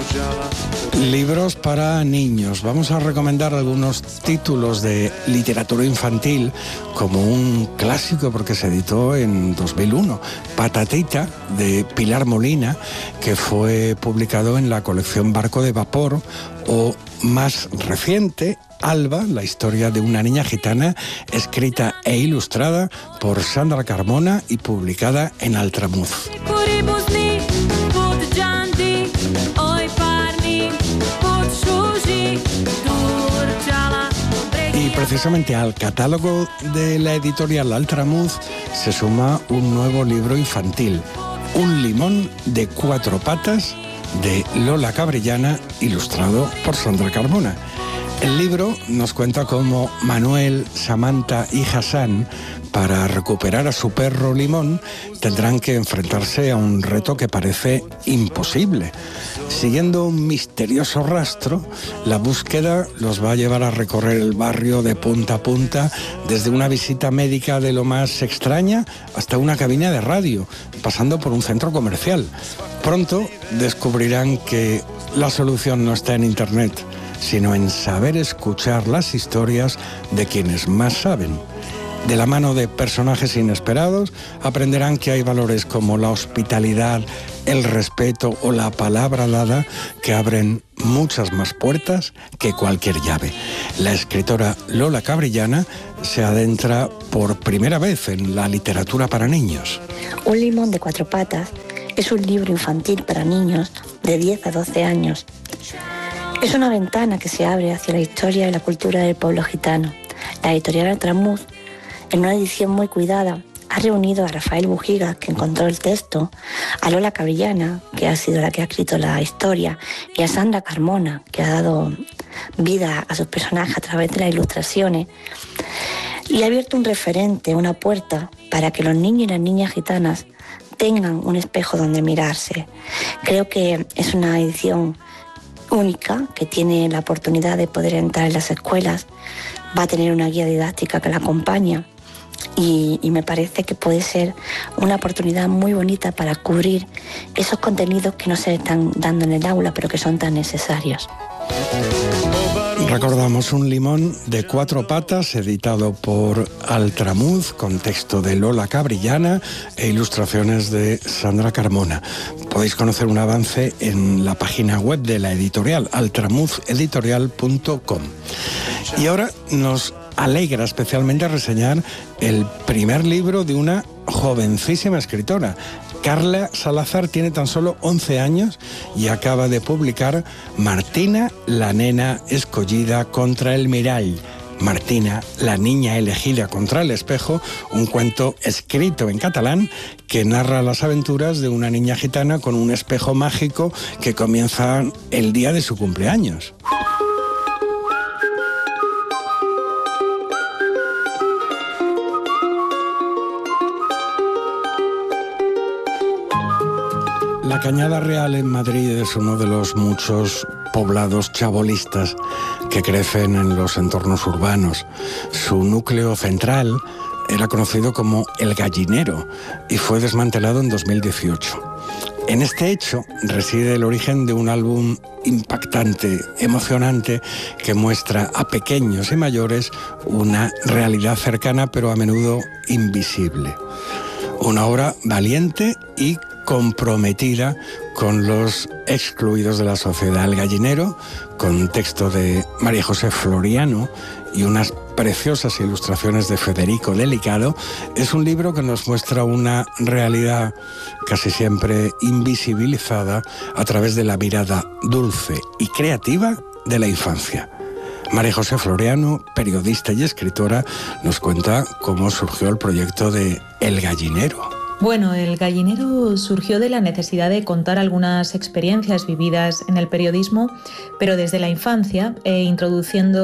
Libros para niños. Vamos a recomendar algunos títulos de literatura infantil como un clásico porque se editó en 2001, Patatita, de Pilar Molina, que fue publicado en la colección Barco de Vapor, o más reciente, Alba, la historia de una niña gitana, escrita e ilustrada por Sandra Carmona y publicada en Altramuz. Y precisamente al catálogo de la editorial Altramuz se suma un nuevo libro infantil, Un limón de 4 patas, de Lola Cabrillana, ilustrado por Sandra Carmona. El libro nos cuenta cómo Manuel, Samantha y Hassan, para recuperar a su perro Limón, tendrán que enfrentarse a un reto que parece imposible. Siguiendo un misterioso rastro, la búsqueda los va a llevar a recorrer el barrio de punta a punta, desde una visita médica de lo más extraña hasta una cabina de radio, pasando por un centro comercial. Pronto descubrirán que la solución no está en Internet, sino en saber escuchar las historias de quienes más saben. De la mano de personajes inesperados, aprenderán que hay valores como la hospitalidad, el respeto o la palabra dada que abren muchas más puertas que cualquier llave. La escritora Lola Cabrillana se adentra por primera vez en la literatura para niños. Un limón de 4 patas es un libro infantil para niños de 10 a 12 años. Es una ventana que se abre hacia la historia y la cultura del pueblo gitano. La editorial Altramuz, en una edición muy cuidada, ha reunido a Rafael Bujiga, que encontró el texto, a Lola Cabrillana, que ha sido la que ha escrito la historia, y a Sandra Carmona, que ha dado vida a sus personajes a través de las ilustraciones, y ha abierto un referente, una puerta, para que los niños y las niñas gitanas tengan un espejo donde mirarse. Creo que es una edición única, que tiene la oportunidad de poder entrar en las escuelas, va a tener una guía didáctica que la acompaña y me parece que puede ser una oportunidad muy bonita para cubrir esos contenidos que no se están dando en el aula pero que son tan necesarios. Recordamos Un limón de 4 patas, editado por Altramuz, con texto de Lola Cabrillana e ilustraciones de Sandra Carmona. Podéis conocer un avance en la página web de la editorial, altramuzeditorial.com. Y ahora nos alegra especialmente reseñar el primer libro de una jovencísima escritora. Carla Salazar tiene tan solo 11 años y acaba de publicar Martina, la nena escollida contra el mirall. Martina, la niña elegida contra el espejo, un cuento escrito en catalán que narra las aventuras de una niña gitana con un espejo mágico que comienza el día de su cumpleaños. La Cañada Real en Madrid es uno de los muchos poblados chabolistas que crecen en los entornos urbanos. Su núcleo central era conocido como El Gallinero y fue desmantelado en 2018. En este hecho reside el origen de un álbum impactante, emocionante, que muestra a pequeños y mayores una realidad cercana pero a menudo invisible. Una obra valiente y comprometida con los excluidos de la sociedad. El Gallinero, con texto de María José Floriano y unas preciosas ilustraciones de Federico Delicado, es un libro que nos muestra una realidad casi siempre invisibilizada a través de la mirada dulce y creativa de la infancia. María José Floriano, periodista y escritora, nos cuenta cómo surgió el proyecto de El Gallinero. Bueno, El Gallinero surgió de la necesidad de contar algunas experiencias vividas en el periodismo, pero desde la infancia, introduciendo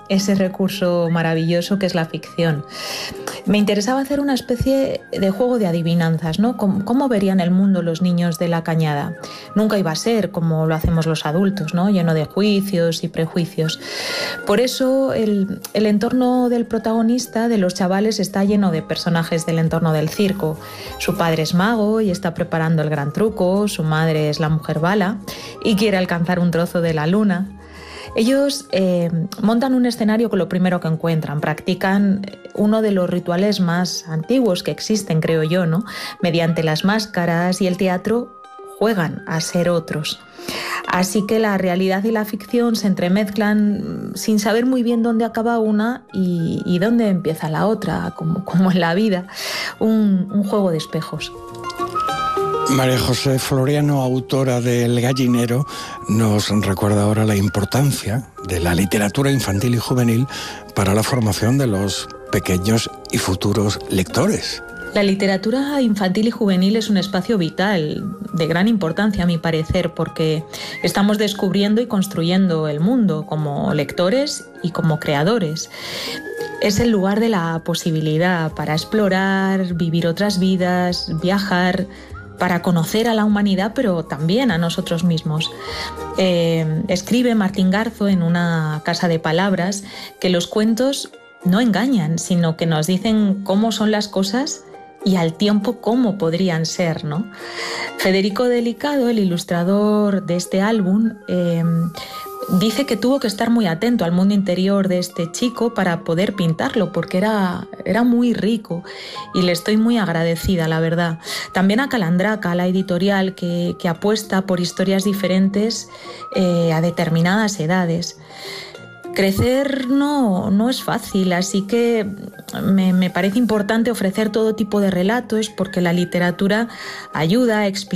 ese recurso maravilloso que es la ficción. Me interesaba hacer una especie de juego de adivinanzas, ¿no? ¿Cómo verían el mundo los niños de la Cañada? Nunca iba a ser como lo hacemos los adultos, ¿no? Lleno de juicios y prejuicios. Por eso el entorno del protagonista, de los chavales, está lleno de personajes del entorno del circo. Su padre es mago y está preparando el gran truco, su madre es la mujer bala y quiere alcanzar un trozo de la luna. Ellos montan un escenario con lo primero que encuentran, practican uno de los rituales más antiguos que existen, creo yo, ¿no? Mediante las máscaras y el teatro juegan a ser otros. Así que la realidad y la ficción se entremezclan sin saber muy bien dónde acaba una y dónde empieza la otra, como en la vida, un juego de espejos. María José Floriano, autora de El Gallinero, nos recuerda ahora la importancia de la literatura infantil y juvenil para la formación de los pequeños y futuros lectores. La literatura infantil y juvenil es un espacio vital, de gran importancia a mi parecer, porque estamos descubriendo y construyendo el mundo como lectores y como creadores. Es el lugar de la posibilidad para explorar, vivir otras vidas, viajar, para conocer a la humanidad, pero también a nosotros mismos. Escribe Martín Garzo en Una casa de palabras que los cuentos no engañan, sino que nos dicen cómo son las cosas y al tiempo cómo podrían ser, ¿no? Federico Delicado, el ilustrador de este álbum, dice que tuvo que estar muy atento al mundo interior de este chico para poder pintarlo, porque era muy rico y le estoy muy agradecida, la verdad. También a Calandraca, la editorial que apuesta por historias diferentes a determinadas edades. Crecer no es fácil, así que me parece importante ofrecer todo tipo de relatos porque la literatura ayuda a explicar